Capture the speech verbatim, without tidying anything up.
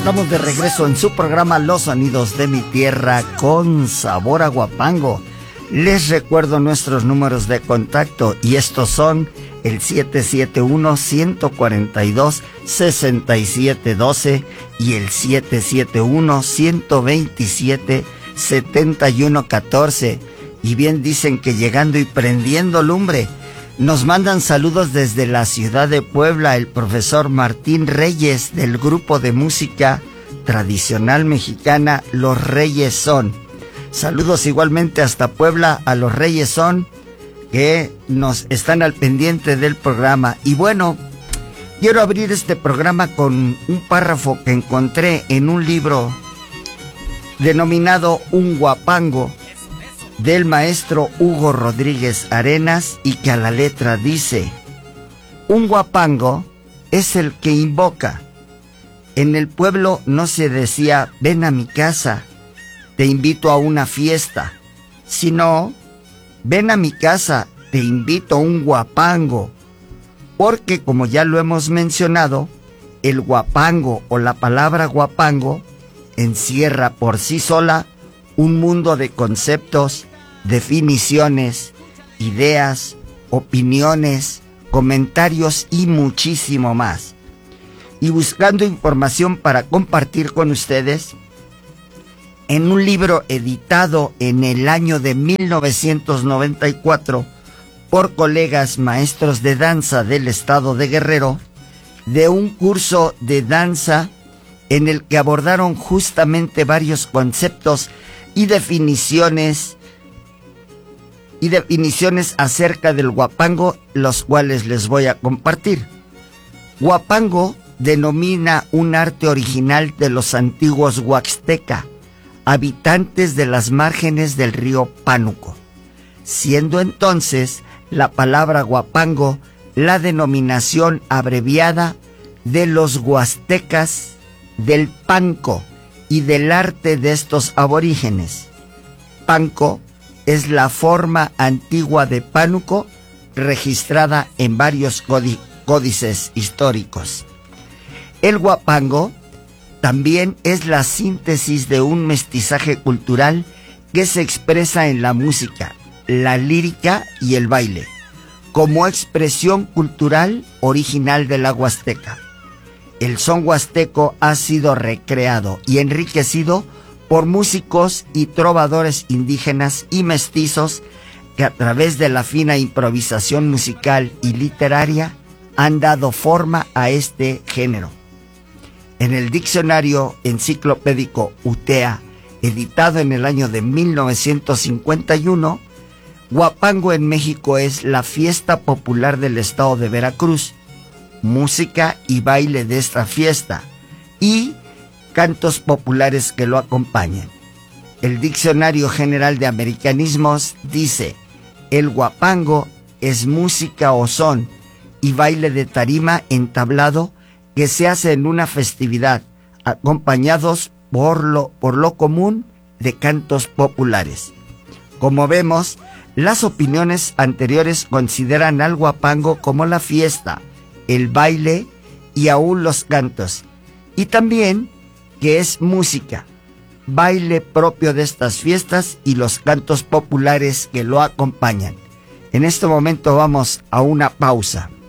estamos de regreso en su programa Los Sonidos de mi Tierra con sabor a guapango. Les recuerdo nuestros números de contacto y estos son el siete siete uno, uno cuatro dos, seis siete uno dos y el siete siete uno, uno dos siete, siete uno uno cuatro. Y bien dicen que llegando y prendiendo lumbre. Nos mandan saludos desde la ciudad de Puebla el profesor Martín Reyes del grupo de música tradicional mexicana Los Reyes Son. Saludos igualmente hasta Puebla a Los Reyes Son, que nos están al pendiente del programa. Y bueno, quiero abrir este programa con un párrafo que encontré en un libro denominado Un Guapango, del maestro Hugo Rodríguez Arenas, y que a la letra dice: un guapango es el que invoca. En el pueblo no se decía ven a mi casa, te invito a una fiesta, sino ven a mi casa, te invito a un guapango, porque como ya lo hemos mencionado, el guapango o la palabra guapango encierra por sí sola un mundo de conceptos, definiciones, ideas, opiniones, comentarios y muchísimo más. Y buscando información para compartir con ustedes, en un libro editado en el año de mil novecientos noventa y cuatro por colegas maestros de danza del estado de Guerrero, de un curso de danza en el que abordaron justamente varios conceptos y definiciones y definiciones acerca del guapango, los cuales les voy a compartir. Guapango denomina un arte original de los antiguos huaxteca, habitantes de las márgenes del río Pánuco, siendo entonces la palabra guapango la denominación abreviada de los huastecas del panco y del arte de estos aborígenes. Panco es la forma antigua de Pánuco registrada en varios códices históricos. El guapango también es la síntesis de un mestizaje cultural que se expresa en la música, la lírica y el baile, como expresión cultural original de la Huasteca. El son huasteco ha sido recreado y enriquecido por músicos y trovadores indígenas y mestizos que a través de la fina improvisación musical y literaria han dado forma a este género. En el diccionario enciclopédico U T E A, editado en el año de mil novecientos cincuenta y uno, guapango en México es la fiesta popular del estado de Veracruz, música y baile de esta fiesta y cantos populares que lo acompañan. El Diccionario General de Americanismos dice: el guapango es música o son y baile de tarima entablado que se hace en una festividad, acompañados por lo, por lo común de cantos populares. Como vemos, las opiniones anteriores consideran al guapango como la fiesta, el baile y aún los cantos, y también que es música, baile propio de estas fiestas y los cantos populares que lo acompañan. En este momento vamos a una pausa.